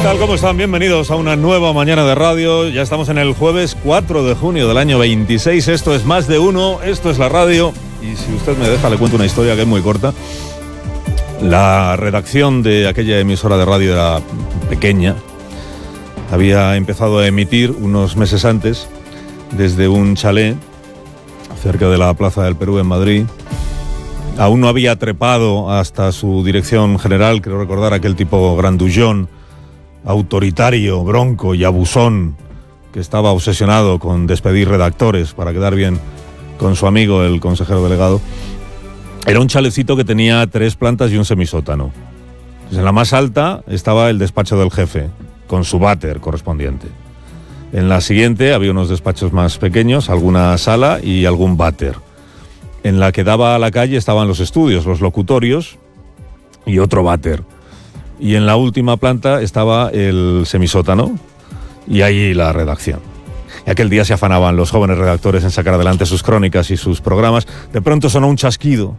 tal? ¿Cómo están? Bienvenidos a una nueva mañana de radio. Ya estamos en el jueves 4 de junio del año 26. Esto es Más de Uno, esto es la radio. Y si usted me deja, le cuento una historia que es muy corta. La redacción de aquella emisora de radio era pequeña. Había empezado a emitir unos meses antes desde un chalet cerca de la Plaza del Perú en Madrid. Aún no había trepado hasta su dirección general, creo recordar, aquel tipo grandullón, autoritario, bronco y abusón, que estaba obsesionado con despedir redactores para quedar bien con su amigo, el consejero delegado. Era un chalecito que tenía 3 plantas y un semisótano. Pues en la más alta estaba el despacho del jefe, con su váter correspondiente. En la siguiente había unos despachos más pequeños, alguna sala y algún váter. En la que daba a la calle estaban los estudios, los locutorios y otro váter. Y en la última planta estaba el semisótano y ahí la redacción. Y aquel día se afanaban los jóvenes redactores en sacar adelante sus crónicas y sus programas. De pronto sonó un chasquido.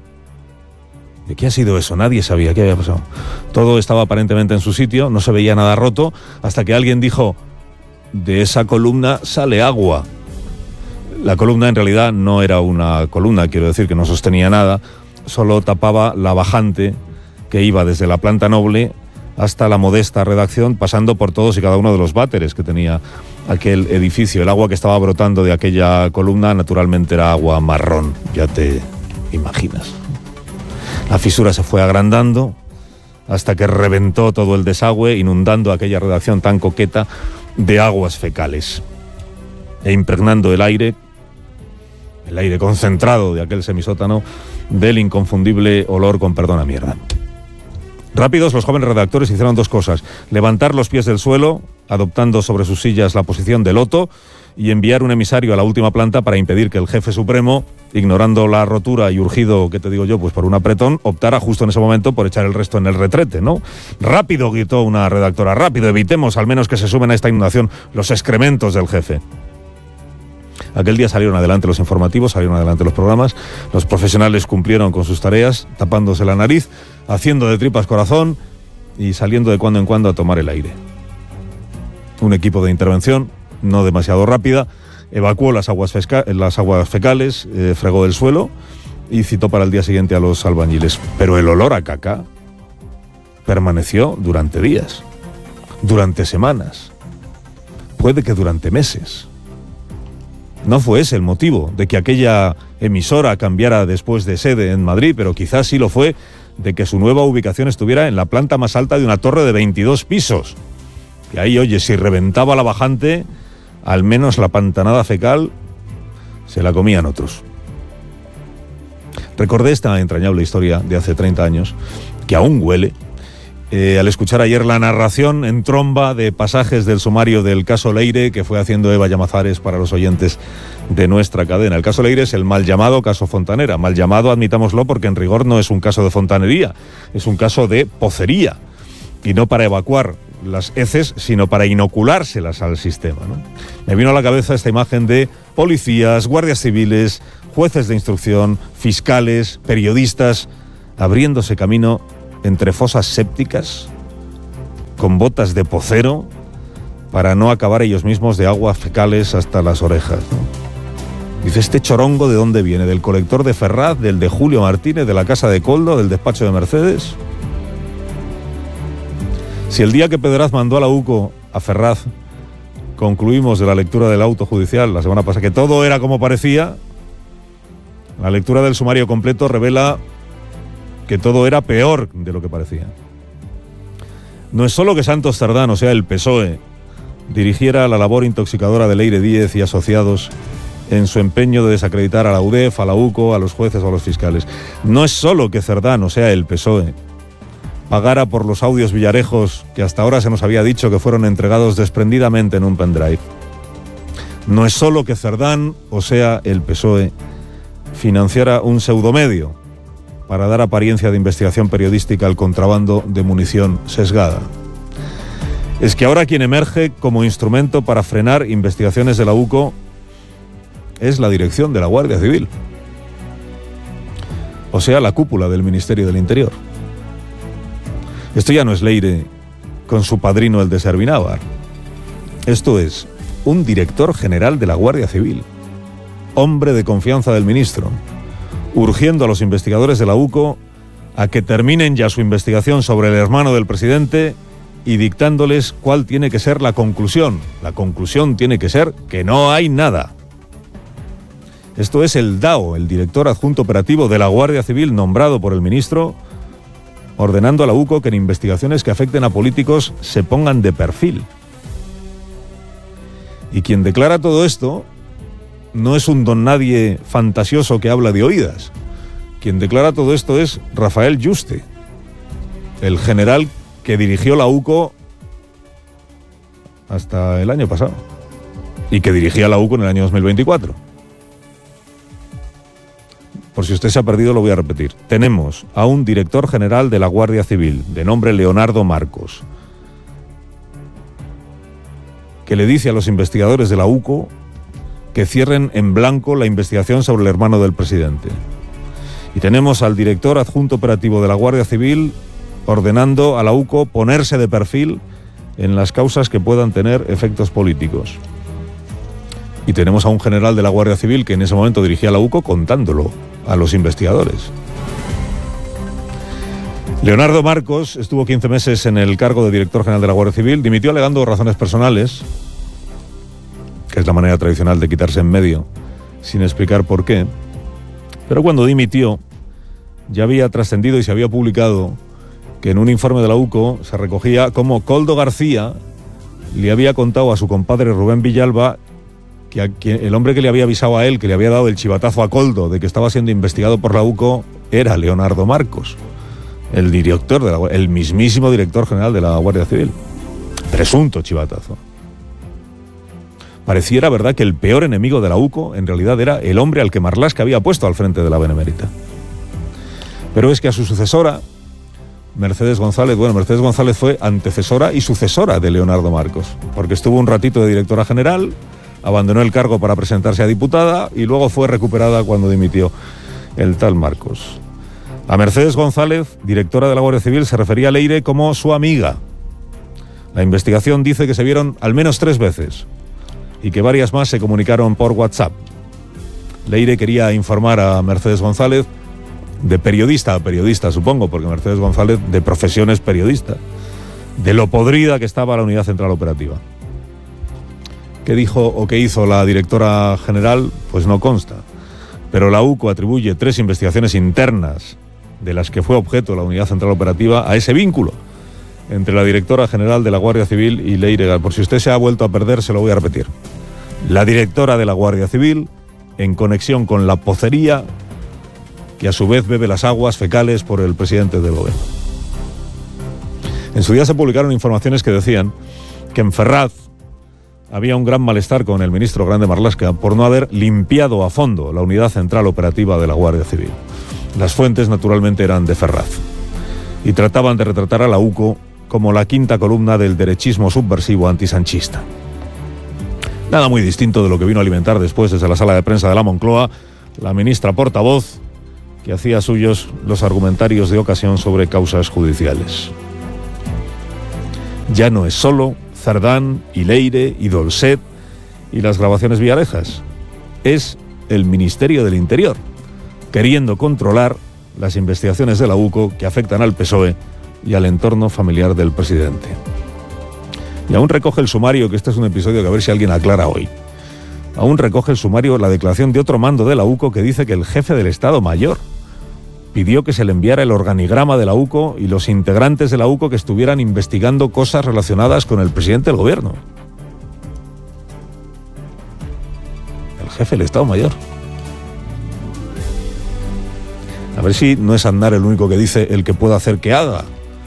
¿De qué ha sido eso? Nadie sabía qué había pasado. Todo estaba aparentemente en su sitio, no se veía nada roto, hasta que alguien dijo: de esa columna sale agua. La columna en realidad no era una columna, quiero decir que no sostenía nada, solo tapaba la bajante que iba desde la planta noble hasta la modesta redacción, pasando por todos y cada uno de los váteres que tenía aquel edificio. El agua que estaba brotando de aquella columna naturalmente era agua marrón, ya te imaginas. La fisura se fue agrandando hasta que reventó todo el desagüe, inundando aquella redacción tan coqueta de aguas fecales e impregnando el aire concentrado de aquel semisótano del inconfundible olor, con perdón, a mierda. Rápidos, los jóvenes redactores hicieron 2 cosas: levantar los pies del suelo, adoptando sobre sus sillas la posición de loto, y enviar un emisario a la última planta para impedir que el jefe supremo, ignorando la rotura y urgido, ¿qué te digo yo?, pues por un apretón, optara justo en ese momento por echar el resto en el retrete, ¿no? ¡Rápido!, gritó una redactora, ¡rápido! Evitemos al menos que se sumen a esta inundación los excrementos del jefe. Aquel día salieron adelante los informativos, salieron adelante los programas, los profesionales cumplieron con sus tareas, tapándose la nariz, haciendo de tripas corazón y saliendo de cuando en cuando a tomar el aire. Un equipo de intervención, no demasiado rápida, evacuó las aguas fecales, fregó el suelo y citó para el día siguiente a los albañiles. Pero el olor a caca permaneció durante días, durante semanas, puede que durante meses. No fue ese el motivo de que aquella emisora cambiara después de sede en Madrid, pero quizás sí lo fue de que su nueva ubicación estuviera en la planta más alta de una torre de 22 pisos. Y ahí, oye, si reventaba la bajante, al menos la pantanada fecal se la comían otros. Recordé esta entrañable historia de hace 30 años, que aún huele, al escuchar ayer la narración en tromba de pasajes del sumario del caso Leire que fue haciendo Eva Llamazares para los oyentes de nuestra cadena. El caso Leire es el mal llamado caso Fontanera. Mal llamado, admitámoslo, porque en rigor no es un caso de fontanería, es un caso de pocería. Y no para evacuar las heces, sino para inoculárselas al sistema, ¿no? Me vino a la cabeza esta imagen de policías, guardias civiles, jueces de instrucción, fiscales, periodistas, abriéndose camino entre fosas sépticas, con botas de pocero, para no acabar ellos mismos de aguas fecales hasta las orejas, ¿no? Dice, ¿este chorongo de dónde viene? ¿Del colector de Ferraz, del de Julio Martínez, de la casa de Coldo, del despacho de Mercedes? Si el día que Pedraz mandó a la UCO a Ferraz concluimos de la lectura del auto judicial la semana pasada que todo era como parecía, la lectura del sumario completo revela que todo era peor de lo que parecía. No es solo que Santos Cerdán, o sea, el PSOE, dirigiera la labor intoxicadora de Leire Díez y asociados en su empeño de desacreditar a la UDEF, a la UCO, a los jueces o a los fiscales. No es solo que Cerdán, o sea, el PSOE, pagara por los audios Villarejos que hasta ahora se nos había dicho que fueron entregados desprendidamente en un pendrive. No es solo que Cerdán, o sea, el PSOE, financiara un pseudomedio para dar apariencia de investigación periodística al contrabando de munición sesgada. Es que ahora quien emerge como instrumento para frenar investigaciones de la UCO es la dirección de la Guardia Civil, o sea, la cúpula del Ministerio del Interior. Esto ya no es Leire con su padrino el de Servinávar. Esto es, un director general de la Guardia Civil, hombre de confianza del ministro, urgiendo a los investigadores de la UCO a que terminen ya su investigación sobre el hermano del presidente y dictándoles cuál tiene que ser la conclusión. La conclusión tiene que ser que no hay nada. Esto es el DAO, el director adjunto operativo de la Guardia Civil nombrado por el ministro, ordenando a la UCO que en investigaciones que afecten a políticos se pongan de perfil. Y quien declara todo esto no es un don nadie fantasioso que habla de oídas. Quien declara todo esto es Rafael Yuste, el general que dirigió la UCO hasta el año pasado y que dirigía la UCO en el año 2024. Por si usted se ha perdido, lo voy a repetir. Tenemos a un director general de la Guardia Civil, de nombre Leonardo Marcos, que le dice a los investigadores de la UCO que cierren en blanco la investigación sobre el hermano del presidente. Y tenemos al director adjunto operativo de la Guardia Civil ordenando a la UCO ponerse de perfil en las causas que puedan tener efectos políticos. Y tenemos a un general de la Guardia Civil que en ese momento dirigía la UCO contándolo a los investigadores. Leonardo Marcos estuvo 15 meses en el cargo de director general de la Guardia Civil, dimitió alegando razones personales, que es la manera tradicional de quitarse en medio, sin explicar por qué. Pero cuando dimitió, ya había trascendido y se había publicado que en un informe de la UCO se recogía cómo Koldo García le había contado a su compadre Rubén Villalba que el hombre que le había avisado a él, que le había dado el chivatazo a Koldo de que estaba siendo investigado por la UCO, era Leonardo Marcos, el director el mismísimo director general de la Guardia Civil. Presunto chivatazo. Pareciera verdad que el peor enemigo de la UCO en realidad era el hombre al que Marlaska había puesto al frente de la Benemérita. Pero es que a su sucesora, Mercedes González fue antecesora y sucesora de Leonardo Marcos, porque estuvo un ratito de directora general, abandonó el cargo para presentarse a diputada y luego fue recuperada cuando dimitió el tal Marcos. A Mercedes González, directora de la Guardia Civil, se refería a Leire como su amiga. La investigación dice que se vieron al menos 3 veces y que varias más se comunicaron por WhatsApp. Leire quería informar a Mercedes González, de periodista a periodista, supongo, porque Mercedes González de profesión es periodista, de lo podrida que estaba la Unidad Central Operativa. ¿Qué dijo o qué hizo la directora general? Pues no consta. Pero la UCO atribuye 3 investigaciones internas de las que fue objeto la Unidad Central Operativa a ese vínculo entre la directora general de la Guardia Civil y Leire. Por si usted se ha vuelto a perder, se lo voy a repetir. La directora de la Guardia Civil, en conexión con la pocería, que a su vez bebe las aguas fecales por el presidente del gobierno. En su día se publicaron informaciones que decían que en Ferraz había un gran malestar con el ministro Grande Marlaska por no haber limpiado a fondo la Unidad Central Operativa de la Guardia Civil. Las fuentes, naturalmente, eran de Ferraz y trataban de retratar a la UCO como la quinta columna del derechismo subversivo antisanchista. Nada muy distinto de lo que vino a alimentar después desde la sala de prensa de la Moncloa la ministra portavoz, que hacía suyos los argumentarios de ocasión sobre causas judiciales. Ya no es solo Cerdán y Leire y Dolcet y las grabaciones vialejas. Es el Ministerio del Interior, queriendo controlar las investigaciones de la UCO que afectan al PSOE y al entorno familiar del presidente. Y aún recoge el sumario, que este es un episodio que a ver si alguien aclara hoy. Aún recoge el sumario la declaración de otro mando de la UCO que dice que el jefe del Estado Mayor pidió que se le enviara el organigrama de la UCO y los integrantes de la UCO que estuvieran investigando cosas relacionadas con el presidente del gobierno. El jefe del Estado Mayor. A ver si no es Aznar el único que dice el que pueda hacer que haga.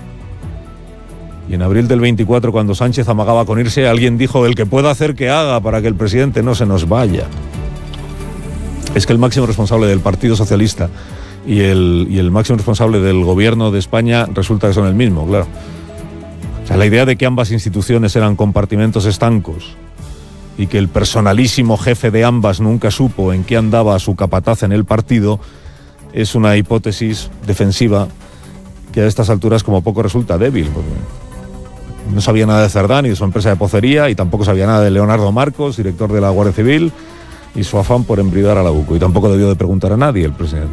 Y en abril del 24, cuando Sánchez amagaba con irse, alguien dijo el que pueda hacer que haga para que el presidente no se nos vaya. Es que el máximo responsable del Partido Socialista y el máximo responsable del gobierno de España resulta que son el mismo, claro. O sea, la idea de que ambas instituciones eran compartimentos estancos y que el personalísimo jefe de ambas nunca supo en qué andaba su capataz en el partido es una hipótesis defensiva que a estas alturas como poco resulta débil. No sabía nada de Cerdán y de su empresa de pocería, y tampoco sabía nada de Leonardo Marcos, director de la Guardia Civil, y su afán por embridar a la UCO. Y tampoco debió de preguntar a nadie el presidente.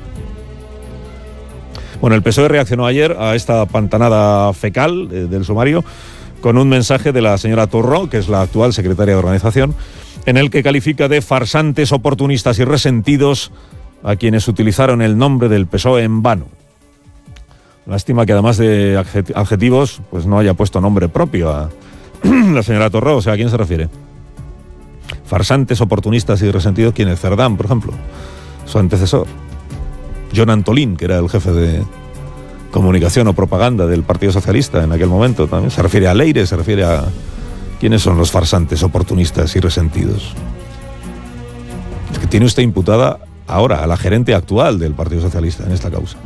Bueno, el PSOE reaccionó ayer a esta pantanada fecal del sumario con un mensaje de la señora Torró, que es la actual secretaria de organización, en el que califica de farsantes, oportunistas y resentidos a quienes utilizaron el nombre del PSOE en vano. Lástima que además de adjetivos, pues no haya puesto nombre propio a la señora Torró. O sea, ¿a quién se refiere? Farsantes, oportunistas y resentidos, ¿quién es? Cerdán, por ejemplo, su antecesor. John Antolín, que era el jefe de comunicación o propaganda del Partido Socialista en aquel momento, también se refiere a Leire, se refiere a... ¿Quiénes son los farsantes, oportunistas y resentidos? Es que tiene usted imputada ahora a la gerente actual del Partido Socialista en esta causa.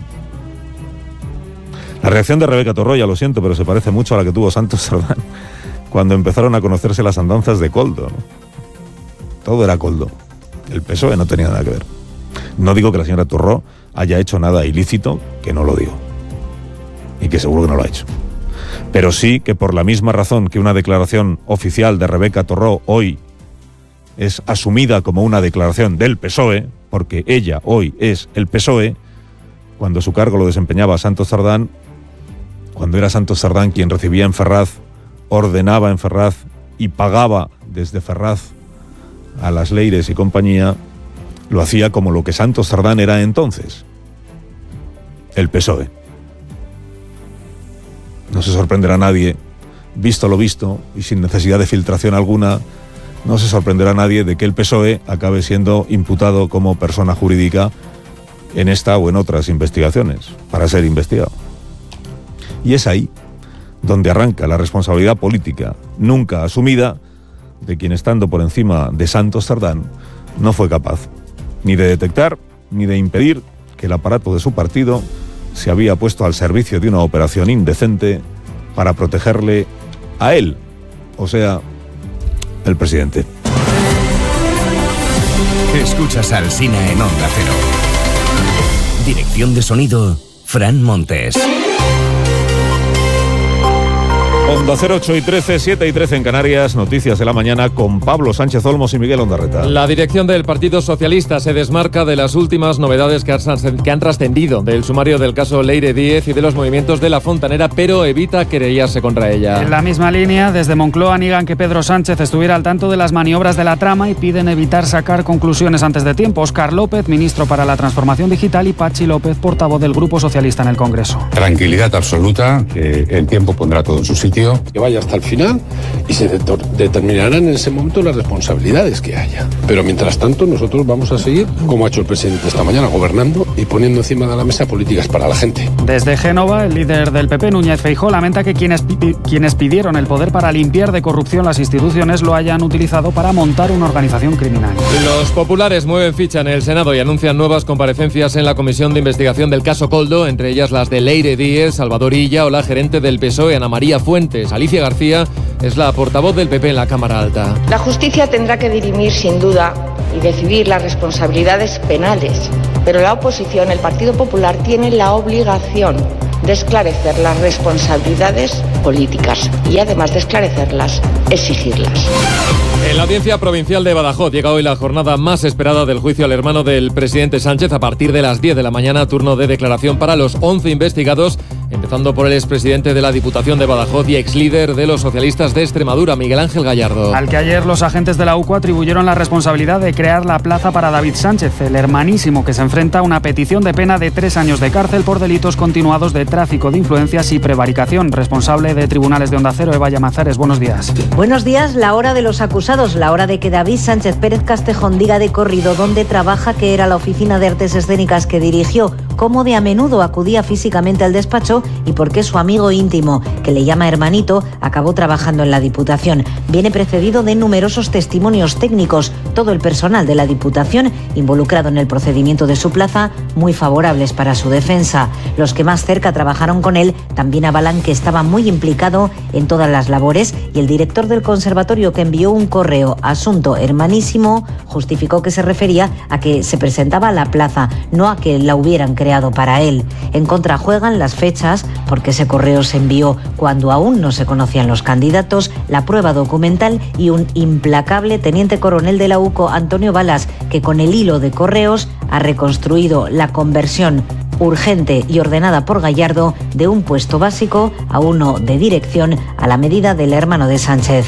La reacción de Rebeca Torró, ya lo siento, pero se parece mucho a la que tuvo Santos Cerdán cuando empezaron a conocerse las andanzas de Koldo, ¿no? Todo era Koldo. El PSOE no tenía nada que ver. No digo que la señora Torró haya hecho nada ilícito, que no lo digo. Y que seguro que no lo ha hecho. Pero sí que por la misma razón que una declaración oficial de Rebeca Torró hoy es asumida como una declaración del PSOE, porque ella hoy es el PSOE, cuando su cargo lo desempeñaba Santos Cerdán, cuando era Santos Cerdán quien recibía en Ferraz, ordenaba en Ferraz y pagaba desde Ferraz a las Leires y compañía, lo hacía como lo que Santos Cerdán era entonces, el PSOE. No se sorprenderá a nadie, visto lo visto y sin necesidad de filtración alguna, no se sorprenderá a nadie de que el PSOE acabe siendo imputado como persona jurídica en esta o en otras investigaciones, para ser investigado. Y es ahí donde arranca la responsabilidad política, nunca asumida, de quien, estando por encima de Santos Cerdán, no fue capaz ni de detectar ni de impedir que el aparato de su partido se había puesto al servicio de una operación indecente para protegerle a él, o sea, el presidente. Escuchas al Alsina en Onda Cero. Dirección de sonido, Fran Montes. Onda 0, 8 y 13, 7 y 13 en Canarias, noticias de la mañana con Pablo Sánchez Olmos y Miguel Ondarreta. La dirección del Partido Socialista se desmarca de las últimas novedades que han trascendido del sumario del caso Leire Díez y de los movimientos de La Fontanera, pero evita querellarse contra ella. En la misma línea, desde Moncloa niegan que Pedro Sánchez estuviera al tanto de las maniobras de la trama y piden evitar sacar conclusiones antes de tiempo. Óscar López, ministro para la Transformación Digital, y Pachi López, portavoz del Grupo Socialista en el Congreso. Tranquilidad absoluta, que el tiempo pondrá todo en su sitio. Que vaya hasta el final y se determinarán en ese momento las responsabilidades que haya. Pero mientras tanto nosotros vamos a seguir, como ha hecho el presidente esta mañana, gobernando y poniendo encima de la mesa políticas para la gente. Desde Génova, el líder del PP, Núñez Feijóo, lamenta que quienes pidieron el poder para limpiar de corrupción las instituciones lo hayan utilizado para montar una organización criminal. Los populares mueven ficha en el Senado y anuncian nuevas comparecencias en la comisión de investigación del caso Koldo, entre ellas las de Leire Díez, Salvador Illa o la gerente del PSOE, Ana María Fuentes. Alicia García es la portavoz del PP en la Cámara Alta. La justicia tendrá que dirimir sin duda y decidir las responsabilidades penales, pero la oposición, el Partido Popular, tiene la obligación de esclarecer las responsabilidades políticas y, además de esclarecerlas, exigirlas. En la Audiencia Provincial de Badajoz llega hoy la jornada más esperada del juicio al hermano del presidente Sánchez. A partir de las 10 de la mañana, turno de declaración para los 11 investigados, empezando por el expresidente de la Diputación de Badajoz y exlíder de los socialistas de Extremadura, Miguel Ángel Gallardo. Al que ayer los agentes de la UCO atribuyeron la responsabilidad de crear la plaza para David Sánchez, el hermanísimo que se enfrenta a una petición de pena de 3 años de cárcel por delitos continuados de tráfico de influencias y prevaricación. Responsable de Tribunales de Onda Cero, Eva Llamazares, buenos días. Buenos días. La hora de los acusados, la hora de que David Sánchez Pérez Castejón diga de corrido dónde trabaja, que era la oficina de artes escénicas que dirigió, cómo de a menudo acudía físicamente al despacho y por qué su amigo íntimo, que le llama hermanito, acabó trabajando en la Diputación. Viene precedido de numerosos testimonios técnicos, todo el personal de la Diputación involucrado en el procedimiento de su plaza, muy favorables para su defensa. Los que más cerca trabajaron con él también avalan que estaba muy implicado en todas las labores, y el director del conservatorio, que envió un correo asunto hermanísimo, justificó que se refería a que se presentaba a la plaza, no a que la hubieran creado creado para él. En contra juegan las fechas, porque ese correo se envió cuando aún no se conocían los candidatos, la prueba documental y un implacable teniente coronel de la UCO, Antonio Balas, que con el hilo de correos ha reconstruido la conversión urgente y ordenada por Gallardo de un puesto básico a uno de dirección a la medida del hermano de Sánchez.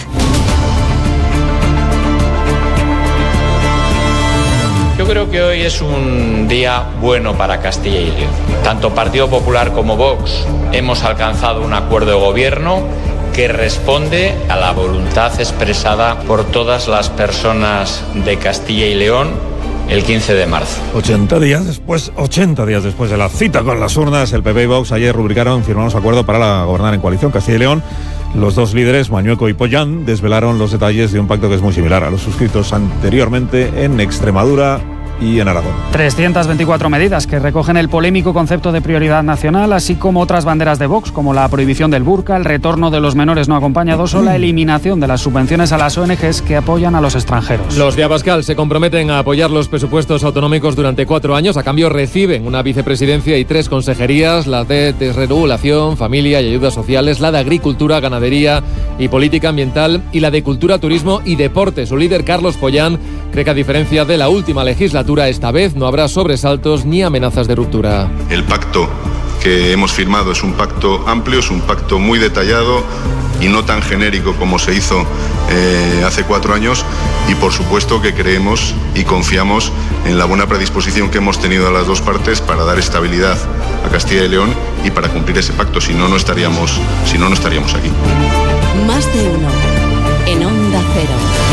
Yo creo que hoy es un día bueno para Castilla y León. Tanto Partido Popular como Vox hemos alcanzado un acuerdo de gobierno que responde a la voluntad expresada por todas las personas de Castilla y León el 15 de marzo. 80 días después de la cita con las urnas, el PP y Vox ayer firmaron su acuerdo para gobernar en coalición Castilla y León. Los dos líderes, Mañueco y Pollán, desvelaron los detalles de un pacto que es muy similar a los suscritos anteriormente en Extremadura y en Aragón. 324 medidas que recogen el polémico concepto de prioridad nacional, así como otras banderas de Vox, como la prohibición del burka, el retorno de los menores no acompañados o la eliminación de las subvenciones a las ONGs que apoyan a los extranjeros. Los de Abascal se comprometen a apoyar los presupuestos autonómicos durante 4 años. A cambio reciben una vicepresidencia y 3 consejerías, las de desregulación, familia y ayudas sociales, la de agricultura, ganadería y política ambiental y la de cultura, turismo y deporte. Su líder, Carlos Pollán, cree que a diferencia de la última legislatura, esta vez no habrá sobresaltos ni amenazas de ruptura. El pacto que hemos firmado es un pacto amplio, es un pacto muy detallado y no tan genérico como se hizo hace 4 años, y por supuesto que creemos y confiamos en la buena predisposición que hemos tenido a las dos partes para dar estabilidad a Castilla y León y para cumplir ese pacto. Si no, no estaríamos aquí. Más de uno en Onda Cero.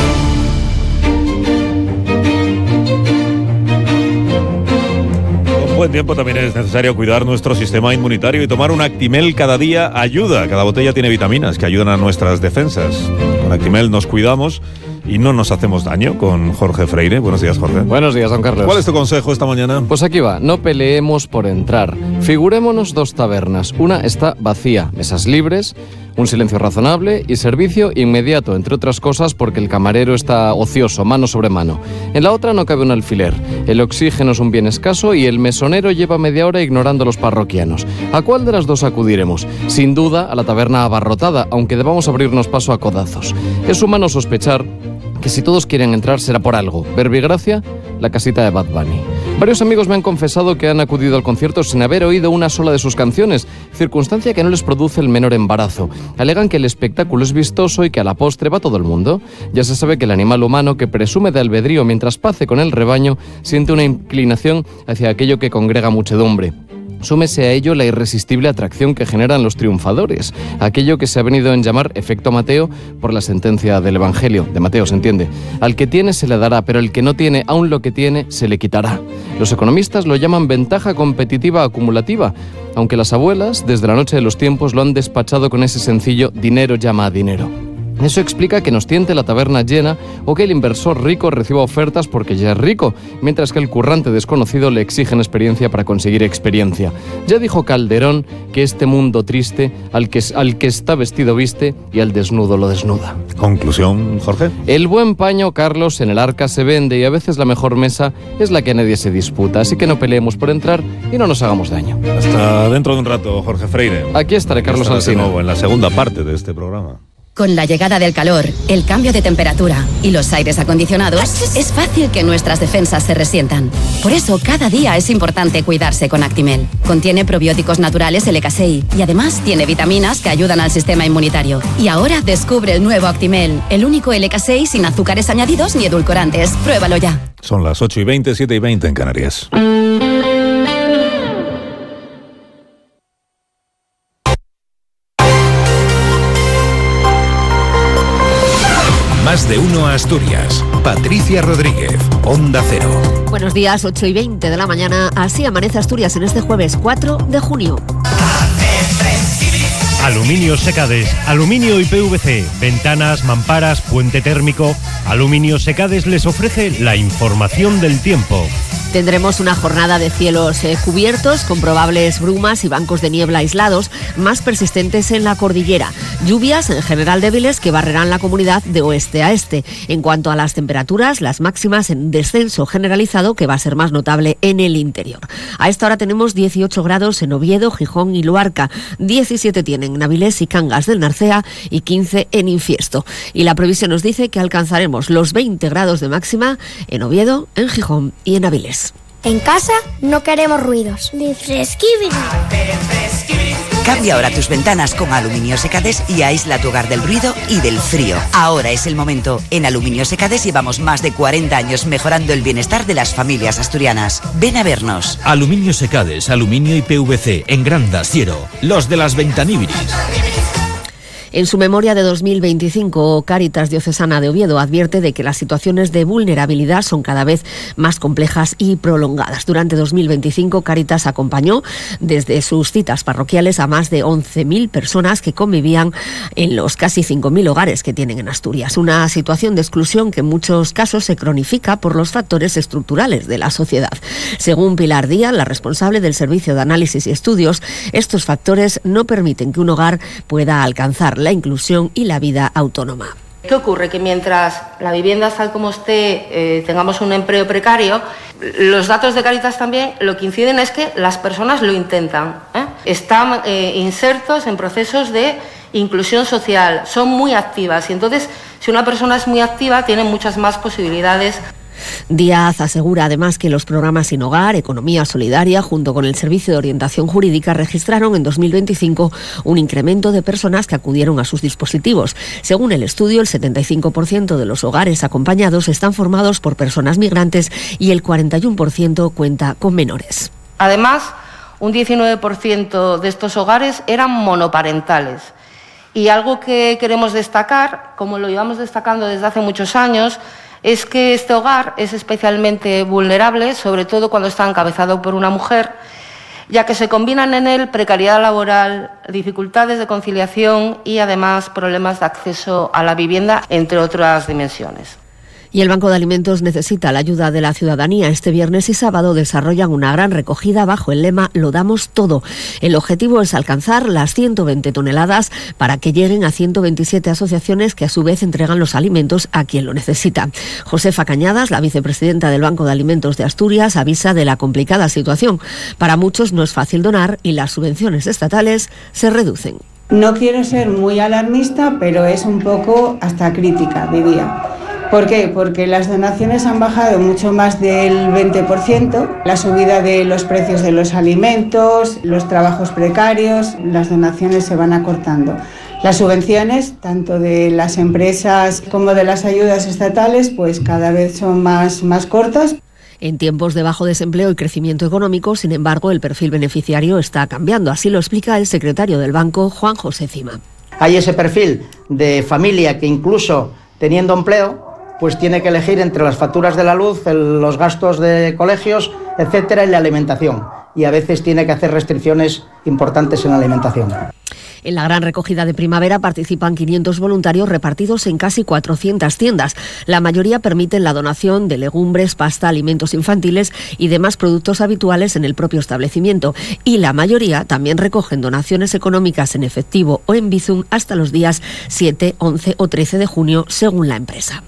Buen tiempo también es necesario cuidar nuestro sistema inmunitario y tomar un Actimel cada día ayuda. Cada botella tiene vitaminas que ayudan a nuestras defensas. Con Actimel nos cuidamos y no nos hacemos daño. Con Jorge Freire. Buenos días, Jorge. Buenos días, don Carlos. ¿Cuál es tu consejo esta mañana? Pues aquí va, no peleemos por entrar. Figurémonos 2 tabernas. Una está vacía, mesas libres, un silencio razonable y servicio inmediato, entre otras cosas porque el camarero está ocioso, mano sobre mano. En la otra no cabe un alfiler. El oxígeno es un bien escaso y el mesonero lleva media hora ignorando a los parroquianos. ¿A cuál de las dos acudiremos? Sin duda a la taberna abarrotada, aunque debamos abrirnos paso a codazos. Es humano sospechar que si todos quieren entrar será por algo. Verbigracia, la casita de Bad Bunny. Varios amigos me han confesado que han acudido al concierto sin haber oído una sola de sus canciones, circunstancia que no les produce el menor embarazo. Alegan que el espectáculo es vistoso y que a la postre va todo el mundo. Ya se sabe que el animal humano, que presume de albedrío mientras pace con el rebaño, siente una inclinación hacia aquello que congrega muchedumbre. Súmese a ello la irresistible atracción que generan los triunfadores, aquello que se ha venido en llamar efecto Mateo por la sentencia del Evangelio, de Mateo, se entiende. Al que tiene se le dará, pero el que no tiene, aun lo que tiene, se le quitará. Los economistas lo llaman ventaja competitiva acumulativa, aunque las abuelas, desde la noche de los tiempos, lo han despachado con ese sencillo dinero llama a dinero. Eso explica que nos tiente la taberna llena o que el inversor rico reciba ofertas porque ya es rico, mientras que el currante desconocido le exigen experiencia para conseguir experiencia. Ya dijo Calderón que este mundo triste al que está vestido viste y al desnudo lo desnuda. Conclusión, Jorge. El buen paño, Carlos, en el arca se vende y a veces la mejor mesa es la que nadie se disputa, así que no peleemos por entrar y no nos hagamos daño. Hasta dentro de un rato, Jorge Freire. Aquí estaré, Carlos Alsina. De nuevo en la segunda parte de este programa. Con la llegada del calor, el cambio de temperatura y los aires acondicionados, es fácil que nuestras defensas se resientan. Por eso, cada día es importante cuidarse con Actimel. Contiene probióticos naturales LK6 y además tiene vitaminas que ayudan al sistema inmunitario. Y ahora descubre el nuevo Actimel, el único LK6 sin azúcares añadidos ni edulcorantes. Pruébalo ya. Son las 8:20, 7:20 en Canarias. Más de uno Asturias. Patricia Rodríguez, Onda Cero. Buenos días, 8:20 de la mañana. Así amanece Asturias en este jueves 4 de junio. Aluminio Secades, aluminio y PVC, ventanas, mamparas, puente térmico. Aluminio Secades les ofrece la información del tiempo. Tendremos una jornada de cielos cubiertos, con probables brumas y bancos de niebla aislados, más persistentes en la cordillera. Lluvias en general débiles que barrerán la comunidad de oeste a este. En cuanto a las temperaturas, las máximas en descenso generalizado, que va a ser más notable en el interior. A esta hora tenemos 18 grados en Oviedo, Gijón y Luarca, 17 tienen en Avilés y Cangas del Narcea y 15 en Infiesto. Y la previsión nos dice que alcanzaremos los 20 grados de máxima en Oviedo, en Gijón y en Avilés. En casa no queremos ruidos. Ni fresquibiri. Cambia ahora tus ventanas con Aluminio Secades y aísla tu hogar del ruido y del frío. Ahora es el momento. En Aluminio Secades llevamos más de 40 años mejorando el bienestar de las familias asturianas. Ven a vernos. Aluminio Secades, aluminio y PVC, en Granda, Siero. Los de las Ventaníbiris. En su memoria de 2025, Cáritas Diocesana de Oviedo advierte de que las situaciones de vulnerabilidad son cada vez más complejas y prolongadas. Durante 2025, Cáritas acompañó desde sus citas parroquiales a más de 11.000 personas que convivían en los casi 5.000 hogares que tienen en Asturias. Una situación de exclusión que en muchos casos se cronifica por los factores estructurales de la sociedad. Según Pilar Díaz, la responsable del Servicio de Análisis y Estudios, estos factores no permiten que un hogar pueda alcanzar la inclusión y la vida autónoma. ¿Qué ocurre? Que mientras la vivienda tal como esté, tengamos un empleo precario, los datos de Cáritas también lo que inciden es que las personas lo intentan, están insertos en procesos de inclusión social, son muy activas y entonces si una persona es muy activa tiene muchas más posibilidades. Díaz asegura además que los programas Sin Hogar, Economía Solidaria, junto con el Servicio de Orientación Jurídica, registraron en 2025 un incremento de personas que acudieron a sus dispositivos. Según el estudio, el 75% de los hogares acompañados están formados por personas migrantes y el 41% cuenta con menores. Además, un 19% de estos hogares eran monoparentales. Y algo que queremos destacar, como lo llevamos destacando desde hace muchos años, es que este hogar es especialmente vulnerable, sobre todo cuando está encabezado por una mujer, ya que se combinan en él precariedad laboral, dificultades de conciliación y además problemas de acceso a la vivienda, entre otras dimensiones. Y el Banco de Alimentos necesita la ayuda de la ciudadanía. Este viernes y sábado desarrollan una gran recogida bajo el lema Lo damos todo. El objetivo es alcanzar las 120 toneladas para que lleguen a 127 asociaciones que a su vez entregan los alimentos a quien lo necesita. Josefa Cañadas, la vicepresidenta del Banco de Alimentos de Asturias, avisa de la complicada situación. Para muchos no es fácil donar y las subvenciones estatales se reducen. No quiero ser muy alarmista, pero es un poco hasta crítica, diría. ¿Por qué? Porque las donaciones han bajado mucho más del 20%, la subida de los precios de los alimentos, los trabajos precarios, las donaciones se van acortando. Las subvenciones, tanto de las empresas como de las ayudas estatales, pues cada vez son más cortas. En tiempos de bajo desempleo y crecimiento económico, sin embargo, el perfil beneficiario está cambiando. Así lo explica el secretario del banco, Juan José Cima. Hay ese perfil de familia que incluso teniendo empleo, pues tiene que elegir entre las facturas de la luz, los gastos de colegios, etcétera, y la alimentación. Y a veces tiene que hacer restricciones importantes en la alimentación. En la gran recogida de primavera participan 500 voluntarios repartidos en casi 400 tiendas. La mayoría permiten la donación de legumbres, pasta, alimentos infantiles y demás productos habituales en el propio establecimiento. Y la mayoría también recogen donaciones económicas en efectivo o en Bizum hasta los días 7, 11 o 13 de junio, según la empresa.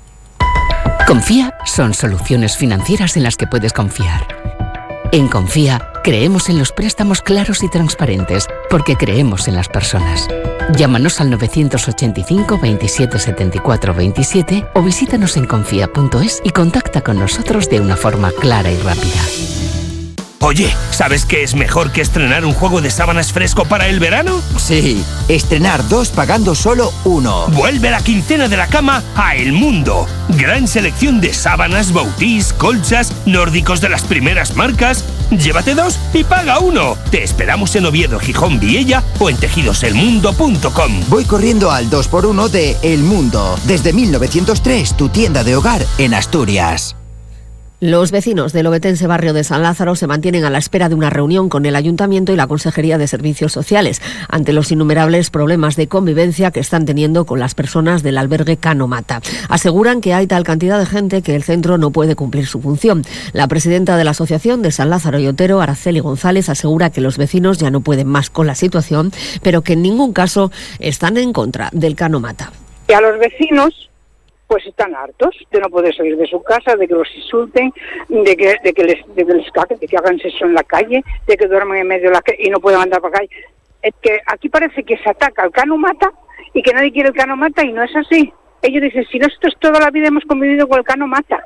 Confía son soluciones financieras en las que puedes confiar. En Confía creemos en los préstamos claros y transparentes porque creemos en las personas. Llámanos al 985 27 74 27 o visítanos en confía.es y contacta con nosotros de una forma clara y rápida. Oye, ¿sabes qué es mejor que estrenar un juego de sábanas fresco para el verano? Sí, estrenar 2 pagando solo 1. Vuelve la quincena de la cama a El Mundo. Gran selección de sábanas, bautís, colchas, nórdicos de las primeras marcas. Llévate 2 y paga 1. Te esperamos en Oviedo, Gijón, Viella o en tejidoselmundo.com. Voy corriendo al 2x1 de El Mundo. Desde 1903, tu tienda de hogar en Asturias. Los vecinos del obetense barrio de San Lázaro se mantienen a la espera de una reunión con el Ayuntamiento y la Consejería de Servicios Sociales ante los innumerables problemas de convivencia que están teniendo con las personas del albergue Cano Mata. Aseguran que hay tal cantidad de gente que el centro no puede cumplir su función. La presidenta de la Asociación de San Lázaro y Otero, Araceli González, asegura que los vecinos ya no pueden más con la situación, pero que en ningún caso están en contra del Cano Mata. Y a los vecinos pues están hartos de no poder salir de su casa, de que los insulten, de que les caguen, de que hagan sexo en la calle, de que duerman en medio de la calle y no puedan andar por la calle. Es que aquí parece que se ataca al Cano Mata y que nadie quiere el Cano Mata, y no es así. Ellos dicen, si nosotros toda la vida hemos convivido con el Cano Mata.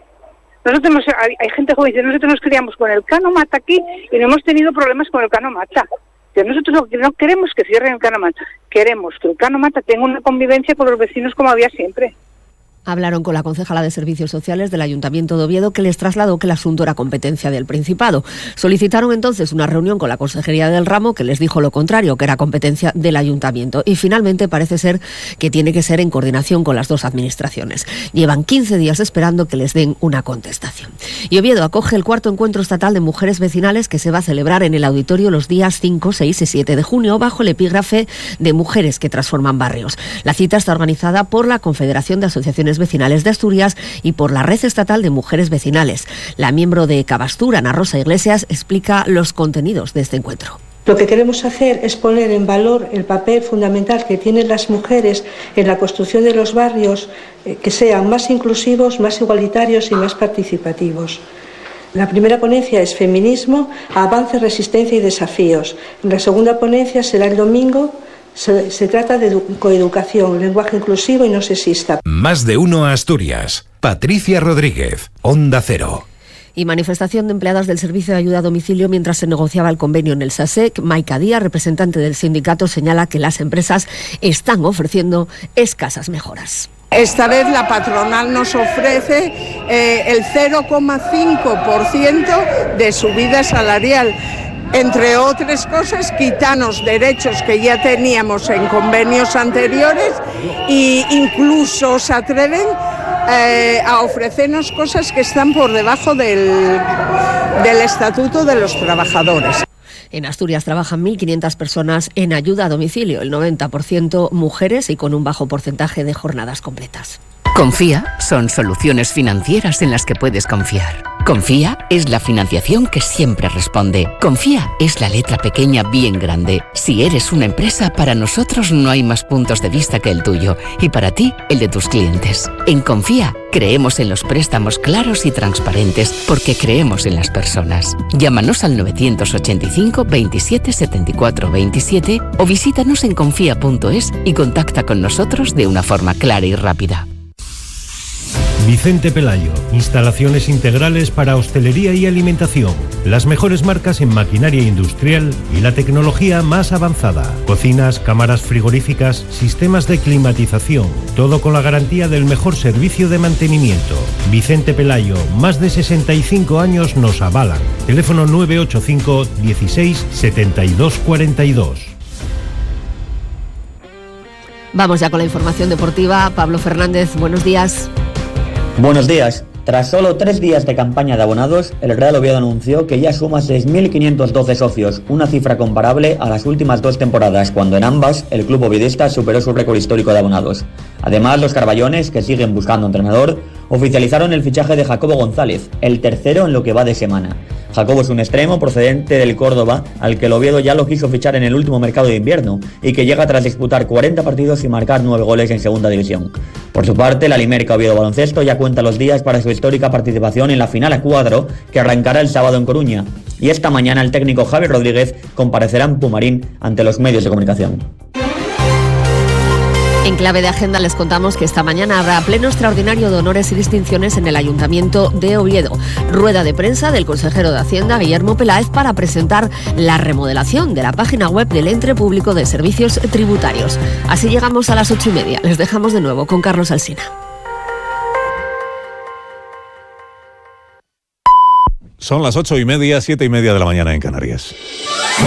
Hay gente joven que dice, nosotros nos criamos con el Cano Mata aquí y no hemos tenido problemas con el Cano Mata. Pero nosotros no queremos que cierren el Cano Mata, queremos que el Cano Mata tenga una convivencia con los vecinos como había siempre. Hablaron con la concejala de Servicios Sociales del Ayuntamiento de Oviedo, que les trasladó que el asunto era competencia del Principado. Solicitaron entonces una reunión con la Consejería del Ramo, que les dijo lo contrario, que era competencia del Ayuntamiento. Y finalmente parece ser que tiene que ser en coordinación con las dos administraciones. Llevan 15 días esperando que les den una contestación. Y Oviedo acoge el cuarto encuentro estatal de mujeres vecinales, que se va a celebrar en el auditorio los días 5, 6 y 7 de junio, bajo el epígrafe de Mujeres que transforman barrios. La cita está organizada por la Confederación de Asociaciones Vecinales de Asturias y por la Red Estatal de Mujeres Vecinales. La miembro de Cabastur, Ana Rosa Iglesias, explica los contenidos de este encuentro. Lo que queremos hacer es poner en valor el papel fundamental que tienen las mujeres en la construcción de los barrios, que sean más inclusivos, más igualitarios y más participativos. La primera ponencia es Feminismo, Avance, Resistencia y Desafíos. La segunda ponencia será el domingo. Se trata de coeducación, lenguaje inclusivo y no sexista. Más de uno Asturias. Patricia Rodríguez, Onda Cero. Y manifestación de empleadas del Servicio de Ayuda a Domicilio mientras se negociaba el convenio en el SASEC. Maica Díaz, representante del sindicato, señala que las empresas están ofreciendo escasas mejoras. Esta vez la patronal nos ofrece el 0,5% de subida salarial. Entre otras cosas, quitarnos derechos que ya teníamos en convenios anteriores e incluso se atreven a ofrecernos cosas que están por debajo del Estatuto de los Trabajadores. En Asturias trabajan 1.500 personas en ayuda a domicilio, el 90% mujeres y con un bajo porcentaje de jornadas completas. Confía son soluciones financieras en las que puedes confiar. Confía es la financiación que siempre responde. Confía es la letra pequeña bien grande. Si eres una empresa, para nosotros no hay más puntos de vista que el tuyo y para ti, el de tus clientes. En Confía creemos en los préstamos claros y transparentes porque creemos en las personas. Llámanos al 985 27 74 27 o visítanos en confía.es y contacta con nosotros de una forma clara y rápida. Vicente Pelayo, instalaciones integrales para hostelería y alimentación, las mejores marcas en maquinaria industrial y la tecnología más avanzada, cocinas, cámaras frigoríficas, sistemas de climatización, todo con la garantía del mejor servicio de mantenimiento. Vicente Pelayo, más de 65 años nos avalan. Teléfono 985 16 72 42. Vamos ya con la información deportiva. Pablo Fernández, buenos días. Buenos días. Tras solo 3 días de campaña de abonados, el Real Oviedo anunció que ya suma 6.512 socios, una cifra comparable a las últimas 2 temporadas, cuando en ambas el club oviedista superó su récord histórico de abonados. Además, los carballones, que siguen buscando entrenador, oficializaron el fichaje de Jacobo González, el tercero en lo que va de semana. Jacobo es un extremo procedente del Córdoba, al que el Oviedo ya lo quiso fichar en el último mercado de invierno, y que llega tras disputar 40 partidos y marcar 9 goles en segunda división. Por su parte, la Limerca Oviedo Baloncesto ya cuenta los días para su histórica participación en la final a cuadro, que arrancará el sábado en Coruña. Y esta mañana el técnico Javi Rodríguez comparecerá en Pumarín ante los medios de comunicación. En clave de agenda les contamos que esta mañana habrá pleno extraordinario de honores y distinciones en el Ayuntamiento de Oviedo. Rueda de prensa del consejero de Hacienda, Guillermo Peláez, para presentar la remodelación de la página web del Ente Público de Servicios Tributarios. Así llegamos a las 8:30. Les dejamos de nuevo con Carlos Alsina. Son las 8:30, 7:30 de la mañana en Canarias.